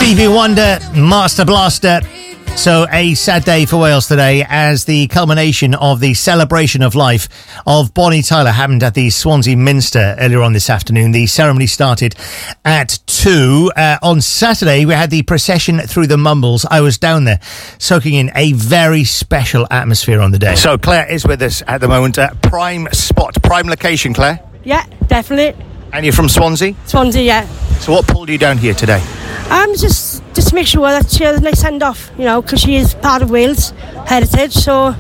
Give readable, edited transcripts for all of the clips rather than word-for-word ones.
Stevie Wonder, Master Blaster. So a sad day for Wales today as the culmination of the celebration of life of Bonnie Tyler happened at the Swansea Minster earlier on this afternoon. The ceremony started at 2. On Saturday, we had the procession through the Mumbles. I was down there soaking in a very special atmosphere on the day. So Claire is with us at the moment. Prime spot, prime location, Claire? Yeah, definitely. And you're from Swansea? Swansea, yeah. So what pulled you down here today? Just to make sure that she has a nice send-off, you know, because she is part of Wales heritage, so...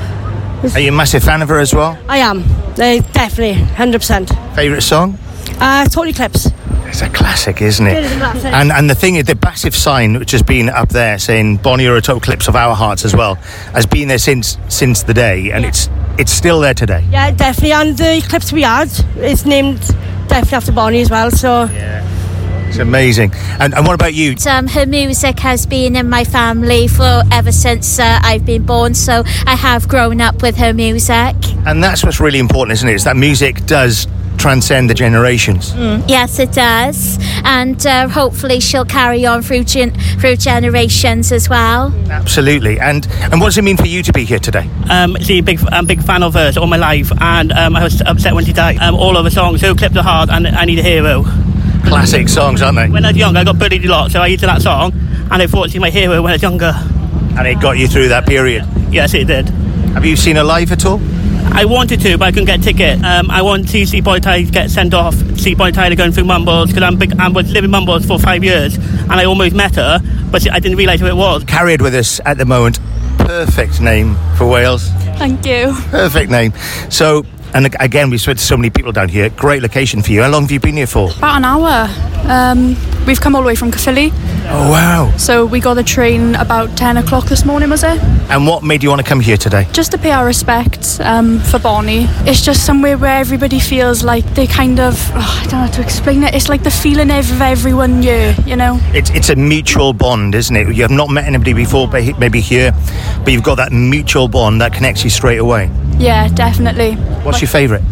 Are you a massive fan of her as well? I am, definitely, 100%. Favourite song? Total Eclipse. It's a classic, isn't it? It is a classic. And the thing is, the massive sign which has been up there saying Bonnie, you're a total eclipse of our hearts as well, has been there since the day, and it's still there today. Yeah, definitely, and the eclipse we had is named definitely after Bonnie as well, so... Yeah. It's amazing. And what about you? Her music has been in my family ever since I've been born, so I have grown up with her music. And that's what's really important, isn't it? Is that music does transcend the generations. Yes, it does, and hopefully she'll carry on through generations as well. Absolutely. And what does it mean for you to be here today? I'm a big fan of hers all my life, and I was upset when she died. All of her songs, "Who Clipped Her Heart" and "I Need a Hero." Classic songs, aren't they? When I was younger, I got bullied a lot, so I used that song, and I thought she was my hero when I was younger. And it got you through that period? Yes, it did. Have you seen her live at all? I wanted to, but I couldn't get a ticket. I wanted to see Bonnie Tyler get sent off, see Bonnie Tyler going through Mumbles, because I was living in Mumbles for 5 years, and I almost met her, but I didn't realise who it was. Carried with us at the moment. Perfect name for Wales. Thank you. Perfect name. So... And again, we've spoken to so many people down here. Great location for you. How long have you been here for? About an hour. We've come all the way from Caerphilly. Oh, wow. So we got the train about 10 o'clock this morning, was it? And what made you want to come here today? Just to pay our respects for Bonnie. It's just somewhere where everybody feels like they kind of... I don't know how to explain it. It's like the feeling of everyone here, you know? It's a mutual bond, isn't it? You have not met anybody before, maybe here, but you've got that mutual bond that connects you straight away. Yeah, definitely. What's your favourite?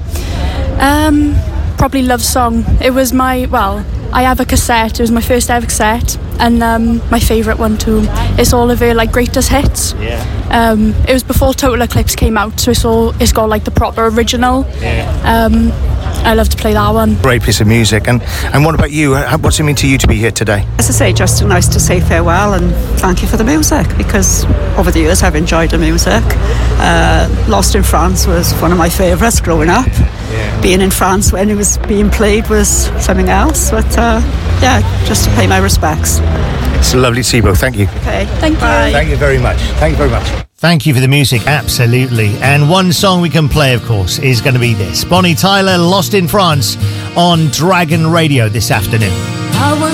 Probably Love Song. It was I have a cassette. It was my first ever cassette, and my favourite one too. It's all of her greatest hits. Yeah. It was before Total Eclipse came out, so it's got the proper original. Yeah. I love to play that one. Great piece of music. And what about you? What's it mean to you to be here today? As I say, just nice to say farewell and thank you for the music, because over the years I've enjoyed the music. Lost in France was one of my favourites growing up. Yeah. Being in France when it was being played was something else, but just to pay my respects. It's lovely to see you both. Thank you. Okay. Thank you. Bye. Thank you very much. Thank you very much. Thank you for the music, absolutely. And one song we can play, of course, is going to be this. Bonnie Tyler, Lost in France, on Dragon Radio this afternoon.